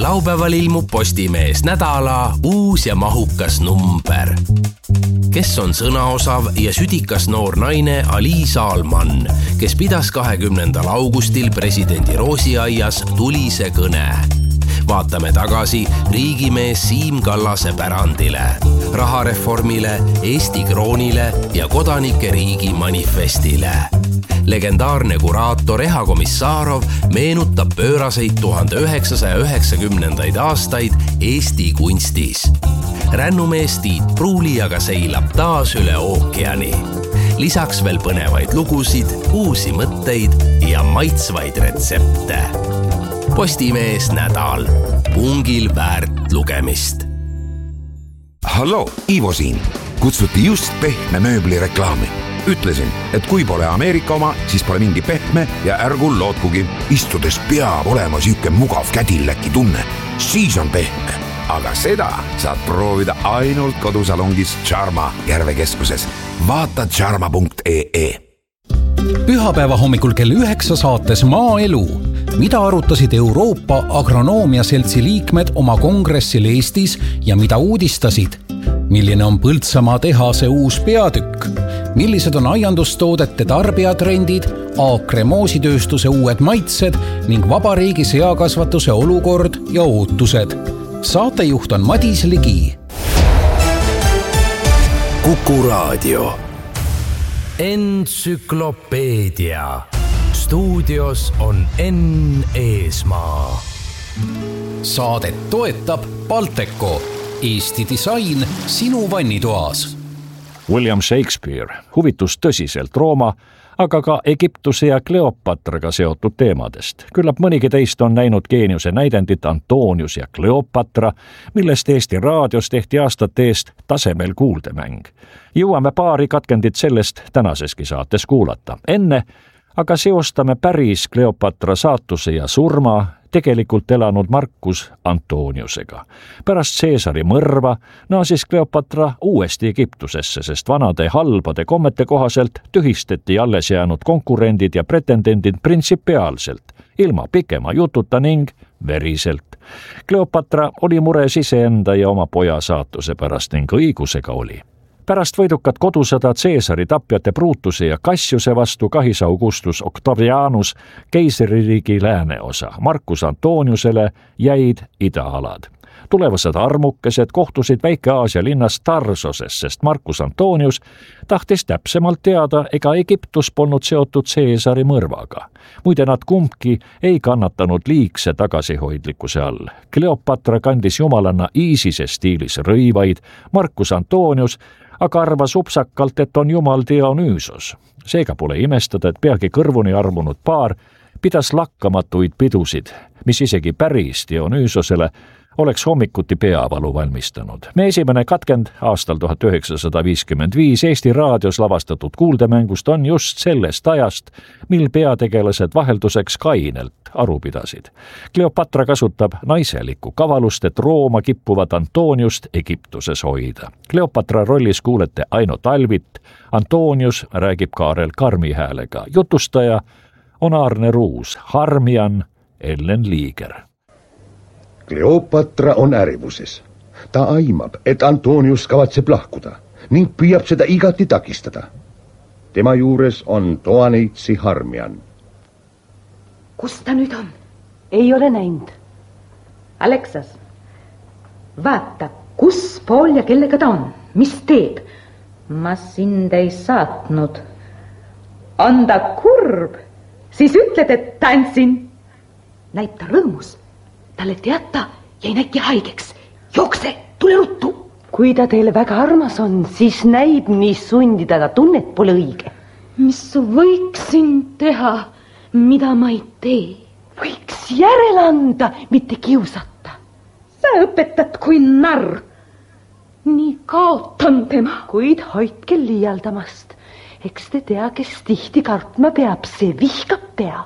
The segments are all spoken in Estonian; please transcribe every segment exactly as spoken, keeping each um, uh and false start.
Laupäeval ilmub Postimees nädala uus ja mahukas number. Kes on sõnaosav ja südikas noor naine Ali Salman, kes pidas kahekümnendal augustil presidendi Roosiaias tulise kõne. Vaatame tagasi riigimees Siim Kallase pärandile, rahareformile, Eesti kroonile ja kodanike riigi manifestile. Legendaarne kuraator Eha Komissarov meenutab pööraseid tuhande üheksasaja üheksakümnendaid aastaid Eesti kunstis. Rännumees Tiit Pruuli aga seilab taas üle ookeani. Lisaks veel põnevaid lugusid, uusi mõtteid ja maitsvaid retsepte. Postimees nädal. Pungil väärt lugemist. Hallo, Ivo siin. Kutsuti just pehme mööbli reklaami. Ütlesin, et kui pole Ameerika oma, siis pole mingi pehme ja ärgu lootkugi. Istudes peab olema süüke mugav kädilläki tunne. Siis on pehme. Aga seda saad proovida ainult kodusalongis Charma Järvekeskuses. Vaata charma punkt ee. Pühapäeva hommikul kell üheksa saates Maaelu. Mida arutasid Euroopa Agronoomia Seltsi liikmed oma kongressil Eestis ja mida uudistasid? Milline on Põltsamaa tehase uus peatükk? Millised on aiandustoodete tarbijatrendid, aakremoositööstuse uued maitsed ning vabariigi seakasvatuse olukord ja ootused? Saatejuht on Madis Ligi. Kuku Raadio. Entsüklopeedia. Stuudios on Enn Eesmaa. Saadet toetab Balteco. Eesti disain sinu vannitoas. William Shakespeare huvitus tõsiselt Rooma, aga ka Egiptuse ja Kleopatraga seotud teemadest. Küllap mõnigi teist on näinud geeniuse näidendit Antonius ja Kleopatra, millest Eesti raadios tehti aastate eest tasemel kuuldemäng. Jõuame paari katkendit sellest tänaseski saates kuulata. Enne aga seostame päris Kleopatra saatuse ja surma tegelikult elanud Marcus Antoniusega. Pärast Caesari mõrva naasis Kleopatra uuesti Egiptusesse, sest vanade halbade kommete kohaselt tühistati alles jäänud konkurendid ja pretendendid printsipiaalselt, ilma pikema jututa ning veriselt. Kleopatra oli mures iseenda ja oma poja saatuse pärast ning õigusega oli. Pärast võidukat kodusõda Caesari tapjate Brutuse ja Cassiuse vastu kahis Augustus Octavianus keisririigi lääneosa. Marcus Antoniusele jäid idaalad. Tulevased armukesed kohtusid Väike-Aasia linnas Tarsoses, sest Marcus Antonius tahtis täpsemalt teada, ega Egiptus polnud seotud Caesari mõrvaga. Muide nad kumbki ei kannatanud liigse tagasihoidlikkuse all. Kleopatra kandis jumalanna Iisise stiilis rõivaid, Marcus Antonius aga arvas upsakalt, et on jumal Dionysos. Seega pole imestada, et peagi kõrvuni armunud paar pidas lakkamatuid pidusid, mis isegi päris Dionysosele oleks hommikuti peavalu valmistanud. Me esimene katkend aastal tuhat üheksasada viiskümmend viis Eesti raadios lavastatud kuuldemängust on just sellest ajast, mil peategelased vahelduseks kainelt aru pidasid. Kleopatra kasutab naiselikku kavalust, et Rooma kippuvat Antoniust Egiptuses hoida. Kleopatra rollis kuulete Aino Talvit, Antonius räägib Kaarel Karmi häälega. Jutustaja on Aarne Ruus, Harmian Ellen Liiger. Kleopatra on ärivuses. Ta aimab, et Antonius kavatseb lahkuda ning püüab seda igati takistada. Tema juures on toaneitsi Harmian. Kus ta nüüd on? Ei ole näinud. Aleksas, vaata, kus pool ja kellega ta on? Mis teeb? Ma sind ei saatnud. On ta kurb? Siis ütled, et tantsin. Näib ta rõõmus. Talle teata jäi näki haigeks. Jookse, tule ruttu. Kui ta teile väga armas on, siis näib nii sundida ta tunnet pole õige. Mis võiksin teha, mida ma ei tee? Võiks järele anda, mitte kiusata. Sa õpetad kui narr. Nii kaotan tema. Kuid hoidke liialdamast. Eks te tea, kes tihti kartma peab, see vihkab pea.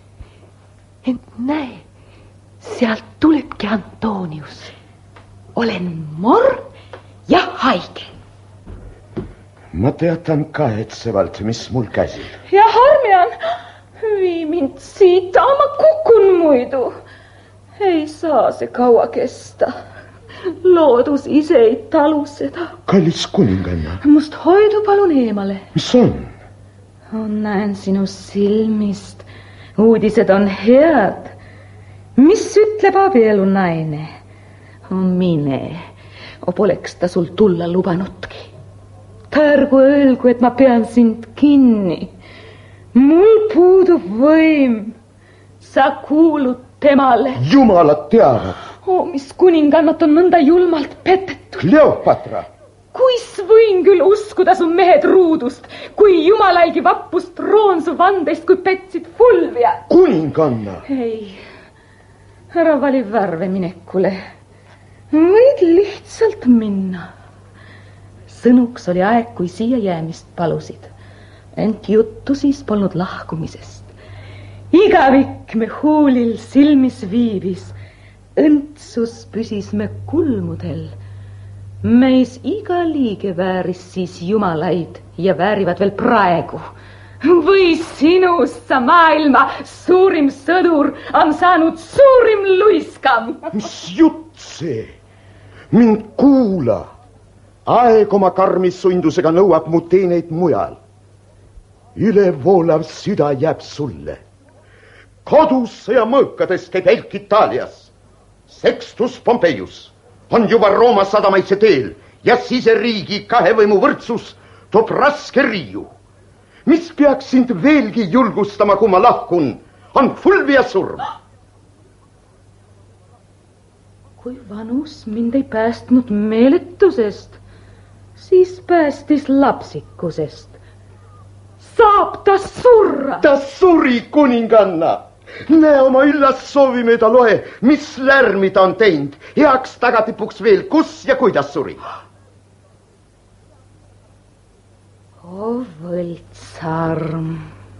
Ent näe, sealt tulebki Antonius. Olen morn ja haige. Ma teatan kahetsevalt, mis mul käsil. Ja Harmian, vii mind siit, ma kukun muidu. Ei saa se kaua kesta. Loodus ise ei talu seda. Kallis kuninganna. Must hoidu palun eemale. Mis on? Näen sinu silmist. Uudised on head. Mis ütleb abielu naine? Mine. O poleks ta sul tulla lubanudki. Ta ärgu öelgu, et ma pean sind kinni. Mul puudub võim. Sa kuulud temale. Jumalad teavad. Oh, mis kuningannat on nõnda julmalt petetud. Kleopatra. Kuis võin küll uskuda su mehed ruudust, kui jumalaigi vappust roon su vandeist, kui petsid Fulvia. Kuninganna. Ei, ära vali värve minekule. Võid lihtsalt minna. Sõnuks oli aeg, kui siia jäämist palusid. Ent juttu siis polnud lahkumisest. Igavik me huulil silmis viibis. Õntsus püsis me kulmudel. Meis iga liige vääris siis jumalaid ja väärivad veel praegu. Või sinust sa maailma suurim sõdur on saanud suurim luiskam. Mis jutt see? Mind kuula. Aeg oma karmis sundusega nõuab mu teeneid mujal. Ülevoolav süda jääb sulle. Kodusse ja mõõkades käib Elk Itaalias. Sextus Pompeius on juba Rooma sadamaitse teel ja siseriigi kahevõimu võrdsus toob raske riiu. Mis peaks sind veelgi julgustama, kui ma lahkun, on Fulvia surm. Kui vanus mind ei päästnud meeletusest, siis päästis lapsikusest. Saab ta surra. Ta suri, kuninganna. Näe oma üllas soovi mööda loe, mis lärmi ta on teinud. Heaks tagatipuks veel, kus ja kuidas suri. O võltsarm,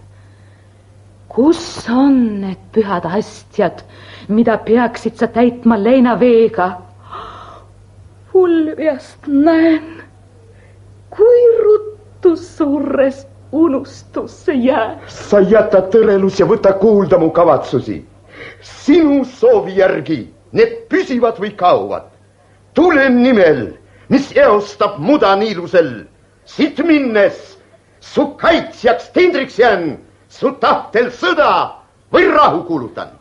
kus on need pühad astjad, mida peaksid sa täitma leinaveega? Fulviast näen, kui ruttu surres unustusse jää. Sa jäta tõrelus ja võta kuulda mu kavatsusi. Sinu soovi järgi need püsivad või kaovad. Tule nimel, mis eostab muda niilusel. Siit minnes su kaitsjaks tindriks jään, su tahtel sõda või rahu kuulutan.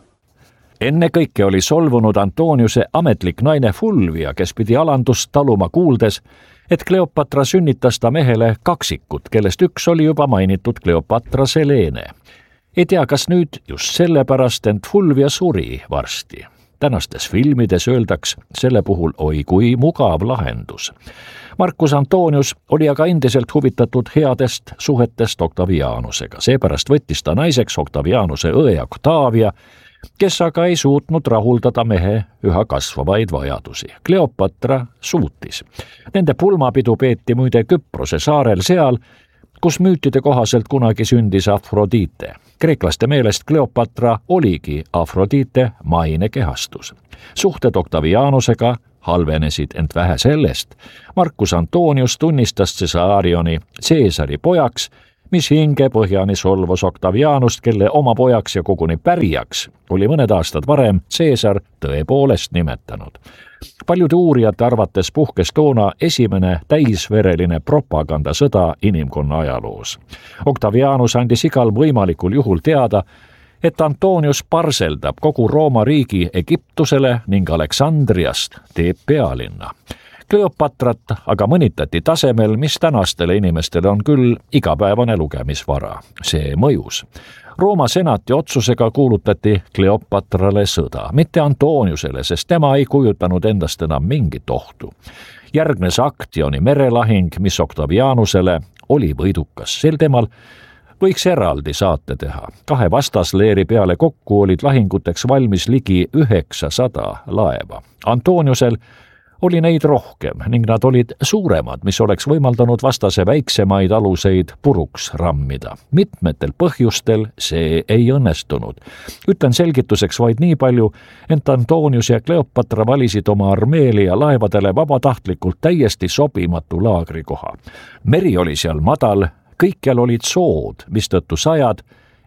Enne kõike oli solvunud Antoniuse ametlik naine Fulvia, kes pidi alandust taluma kuuldes, et Kleopatra sünnitas ta mehele kaksikut, kellest üks oli juba mainitud Kleopatra Selene. Ei tea, kas nüüd just sellepärast, ent Fulvia suri varsti. Tänastes filmides öeldaks selle puhul oi kui mugav lahendus. Marcus Antonius oli aga endiselt huvitatud headest suhetest Octavianusega. Seepärast võttis ta naiseks Octavianuse õe Octavia, kes aga ei suutnud rahuldada mehe üha kasvavaid vajadusi. Kleopatra suutis. Nende pulmapidu peeti muide Küprose saarel seal, kus müütide kohaselt kunagi sündis Afrodite. Kreeklaste meelest Kleopatra oligi Afrodite maine kehastus. Suhted Octavianusega halvenesid, ent vähe sellest. Marcus Antonius tunnistas Caesarioni Caesari pojaks, mis hinge põhjani solvus Octavianust, kelle oma pojaks ja koguni pärijaks oli mõned aastad varem Caesar tõepoolest nimetanud. Paljude uurijate arvates puhkes toona esimene täisvereline propagandasõda inimkonna ajaloos. Octavianus andis igal võimalikul juhul teada, et Antonius parseldab kogu Rooma riigi Egiptusele ning Aleksandriast teeb pealinna. Kleopatrat aga mõnitati tasemel, mis tänastele inimestele on küll igapäevane lugemisvara. See mõjus. Rooma senati otsusega kuulutati Kleopatrale sõda, mitte Antoniusele, sest tema ei kujutanud endast enam mingit ohtu. Järgnes Actioni merelahing, mis Octavianusele oli võidukas. Sel teemal võiks eraldi saate teha. Kahe vastasleeri peale kokku olid lahinguteks valmis ligi üheksasada laeva. Antoniusel oli neid rohkem ning nad olid suuremad, mis oleks võimaldanud vastase väiksemaid aluseid puruks rammida. Mitmetel põhjustel see ei õnnestunud. Ütlen selgituseks vaid nii palju, ent Antonius ja Kleopatra valisid oma armeeli ja laevadele vabatahtlikult täiesti sobimatu laagrikoha. Meri oli seal madal, kõikjal olid sood, mistõttu sajad,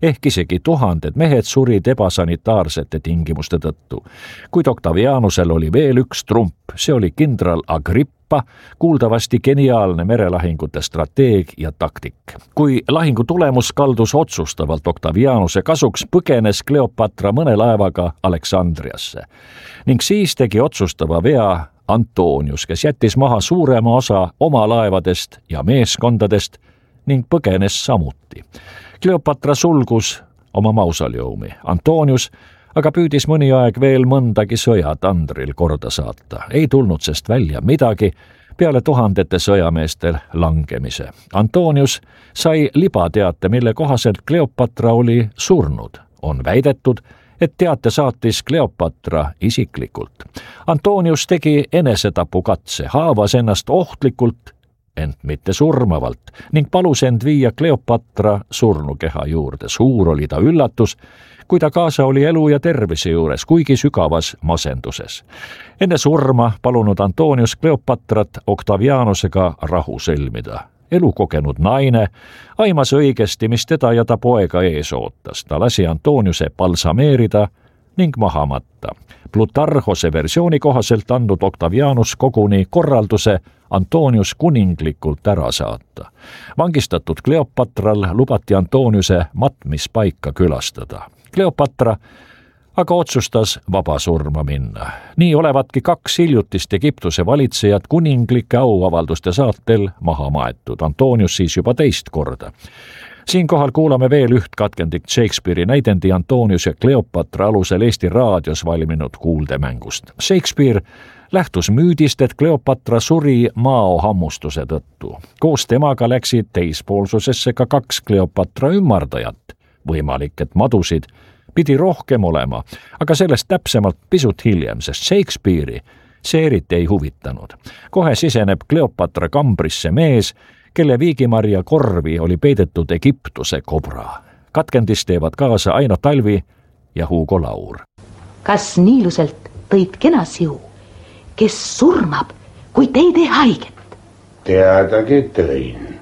ehk isegi tuhanded mehed surid ebasanitaarsete tingimuste tõttu. Kuid Octavianusel oli veel üks trump, see oli kindral Agrippa, kuuldavasti geniaalne merelahingute strateeg ja taktik. Kui lahingu tulemus kaldus otsustavalt Octavianuse kasuks, põgenes Kleopatra mõne laevaga Aleksandriasse. Ning siis tegi otsustava vea Antonius, kes jättis maha suurema osa oma laevadest ja meeskondadest ning põgenes samuti. Kleopatra sulgus oma mausoleumi. Antonius aga püüdis mõni aeg veel mõndagi sõjatandril korda saata. Ei tulnud sest välja midagi peale tuhandete sõjameestel langemise. Antonius sai libateate, mille kohaselt Kleopatra oli surnud. On väidetud, et teate saatis Kleopatra isiklikult. Antonius tegi enesetapukatse, haavas ennast ohtlikult, ent mitte surmavalt, ning palus end viia Kleopatra surnukeha juurde. Suur oli ta üllatus, kui ta kaasa oli elu ja tervise juures, kuigi sügavas masenduses. Enne surma palunud Antonius Kleopatrat Octavianusega rahu sõlmida. Elukogenud naine aimas õigesti, mis teda ja ta poega ees ootas. Ta lasi Antoniuse balsameerida ning maha matta. Plutarhose versiooni kohaselt andnud Octavianus koguni korralduse Antonius kuninglikult ära saata. Vangistatud Kleopatral lubati Antoniuse matmispaika külastada. Kleopatra aga otsustas vaba surma minna. Nii olevatki kaks hiljutist Egiptuse valitsejat kuninglike auavalduste saatel maha maetud. Antonius siis juba teist korda. Siinkohal kuulame veel üht katkendik Shakespeare'i näidendi Antonius ja Kleopatra alusel Eesti raadios valminud kuuldemängust. Shakespeare lähtus müüdist, et Kleopatra suri maohammustuse tõttu. Koos temaga läksid teispoolsusesse ka kaks Kleopatra ümmardajat. Võimalik, et madusid pidi rohkem olema, aga sellest täpsemalt pisut hiljem, sest Shakespeare'i see eriti ei huvitanud. Kohe siseneb Kleopatra kambrisse mees, kelle viigimarja korvi oli peidetud Egiptuse kobra. Katkendis teevad kaasa Aino Talvi ja Hugo Laur. Kas Niiluselt tõid kena siu, kes surmab, kui te ei tee haiget? Teadagi tõin.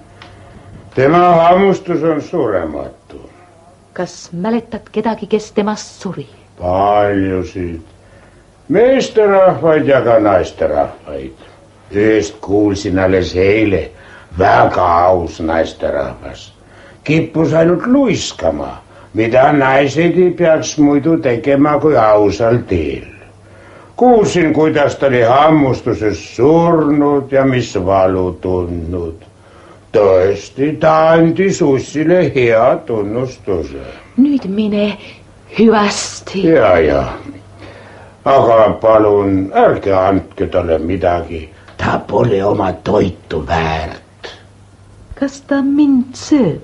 Tema hammustus on surematu. Kas mäletad kedagi, kes temast suri? Paljusid. Meesterahvaid ja ka naisterahvaid. Ühest kuulsin alles eile. Väga aus naisterahvas. Kippus ainult luiskama, mida naised ei peaks muidu tegema kui ausal teel. Kuulsin, kuidas ta oli hammustuses surnud ja mis valu tundnud. Tõesti, ta andis ussile hea tunnustuse. Nüüd mine hüvasti. Ja, ja. Aga palun, ärge andke talle midagi. Ta pole oma toitu väärt. Kas ta mind sööb?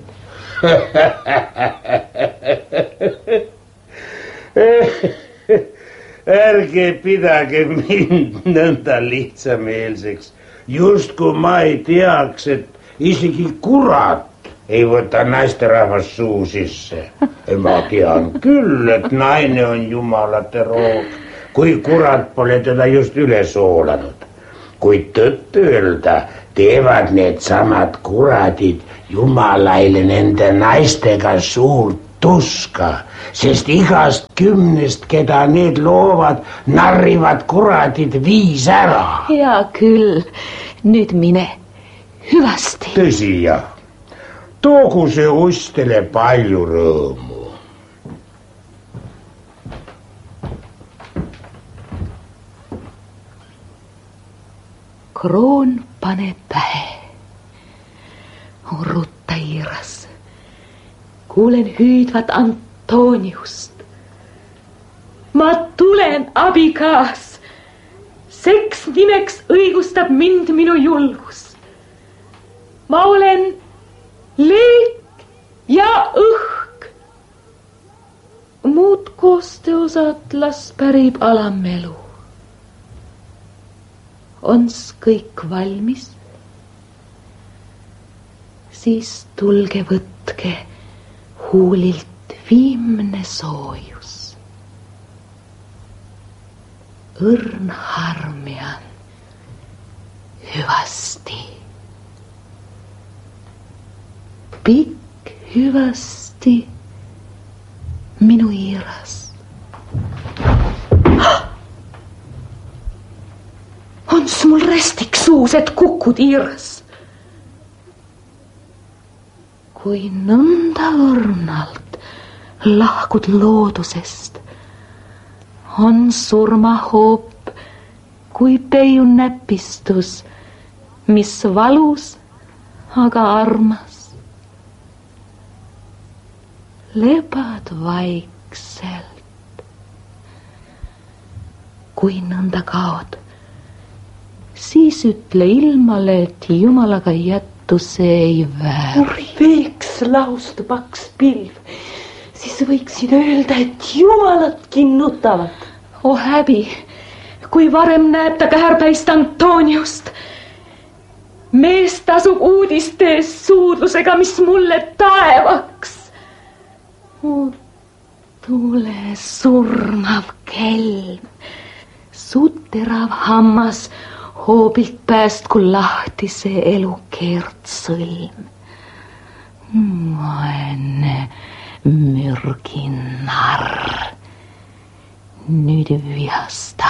Ärge pidage mind nõnda lihtsameelseks. Just kui ma ei teaks, et isegi kurat ei võta naisterahvas suu sisse. Ma tean küll, et naine on jumalate roog, kui kurat pole teda just üle soolanud. Kuid tõtt öelda, teevad need samad kuradid jumalaile nende naistega suurt tuska, sest igast kümnest, keda need loovad, narrivad kuradid viis ära. Hea küll, nüüd mine hüvasti. Tõsi jah, toogu see ustele palju rõõmu. Kroon pane pähe. Rutta iiras. Kuulen hüüdvat Antoniust. Ma tulen, abikaas. Seks nimeks õigustab mind minu julgus. Ma olen leek ja õhk. Muud koostöosad las pärib alamelu. Ons kõik valmis? Siis tulge võtke huulilt viimne soojus. Õrn harmian hüvasti. Pikk hüvasti minu Iiras. On mul restik suus, et kukud Iiras. Kui nõnda õrnalt lahkud loodusest, on surmahoop kui peiu näpistus, mis valus, aga armas. Lebad vaikselt. Kui nõnda kaod, siis ütle ilmale, et Jumalaga jättu see ei vääri. Veeks lausta paks pilv, siis võiksid öelda, et Jumalatki nutavad. O häbi, kui varem näeb ta käärpäist Antoniust. Mees tasub uudistes suudlusega, mis mulle taevaks. O tule surmav kelm, su terav hammas hoobilt päästku lahti see elukeert sõlm. Vaene mürginarr, nüüd vihasta